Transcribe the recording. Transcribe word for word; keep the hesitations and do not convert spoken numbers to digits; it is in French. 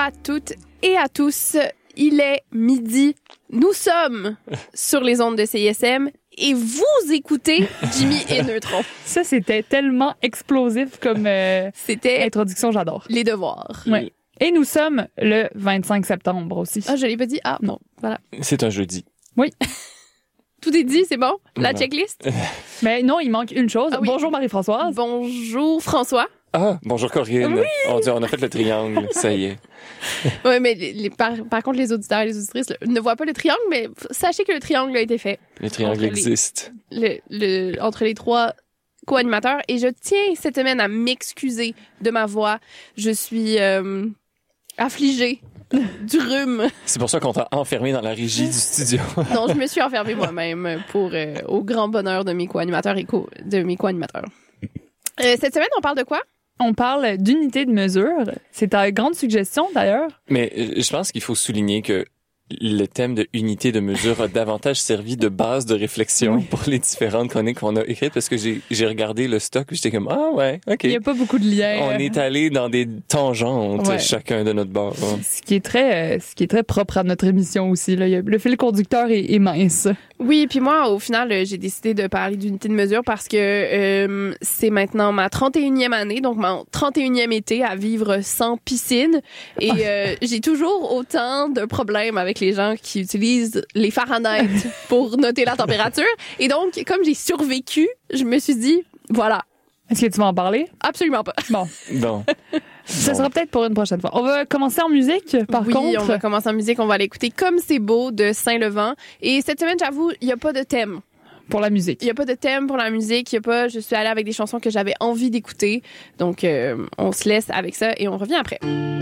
à toutes et à tous. Il est midi. Nous sommes sur les ondes de C I S M et vous écoutez Jimmy et Neutron. Ça, c'était tellement explosif comme euh, C'était introduction, j'adore. les devoirs. Ouais. Et nous sommes le vingt-cinq septembre aussi. Ah, je l'ai pas dit. Ah, non. Voilà. C'est un jeudi. Oui. Tout est dit, c'est bon? La Non. checklist? Mais non, il manque une chose. Ah oui. Bonjour Marie-Françoise. Bonjour François. Ah, bonjour Corinne. Oui. On, dit, on a fait le triangle, ça y est. Oui, mais les, les- par, par contre, les auditeurs et les auditrices là, ne voient pas le triangle, mais f- sachez que le triangle a été fait. Le triangle Entre les- existe. Le, le, entre les trois co-animateurs. Et je tiens cette semaine à m'excuser de ma voix. Je suis euh, affligée du rhume. C'est pour ça qu'on t'a enfermé dans la régie du studio. Non, je me suis enfermée moi-même pour euh, au grand bonheur de mes co-animateurs et co- de mes co-animateurs. Euh, cette semaine, on parle de quoi? On parle d'unité de mesure. C'est ta grande suggestion, d'ailleurs. Mais euh, je pense qu'il faut souligner que le thème de unité de mesure a davantage servi de base de réflexion pour les différentes chroniques qu'on a écrites parce que j'ai j'ai regardé le stock et j'étais comme ah ouais, OK. Il n'y a pas beaucoup de liens. On est allé dans des tangentes Ouais. chacun de notre bord. Ce qui est très, euh, ce qui est très propre à notre émission aussi. Là. Il y a- Le fil conducteur est, est mince. Oui, puis moi, au final, euh, j'ai décidé de parler d'unité de mesure parce que euh, c'est maintenant ma trente et unième année, donc mon trente et unième été à vivre sans piscine. Et euh, j'ai toujours autant de problèmes avec les gens qui utilisent les Fahrenheit pour noter la température. Et donc, comme j'ai survécu, je me suis dit, voilà, Est-ce que tu vas en parler? absolument pas. Bon, Bon. ça Bon. sera peut-être pour une prochaine fois. On va commencer en musique, par oui, contre. on va commencer en musique, on va aller écouter Comme c'est beau de Saint-Levant. Et cette semaine, j'avoue, il n'y a pas de thème. Pour la musique. Il y a pas de thème pour la musique, il y a pas, je suis allée avec des chansons que j'avais envie d'écouter. Donc, euh, on se laisse avec ça et on revient après.